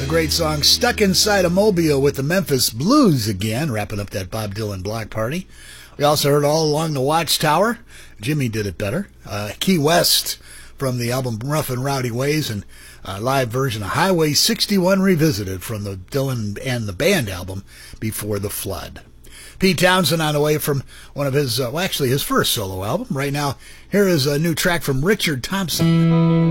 great song Stuck Inside a Mobile with the Memphis Blues again, wrapping up that Bob Dylan block party. We also heard All Along the Watchtower. Jimmy did it better. Key West from the album Rough and Rowdy Ways, and a live version of Highway 61 Revisited from the Dylan and the Band album Before the Flood. Pete Townsend on the way from one of his, his first solo album. Right now, here is a new track from Richard Thompson.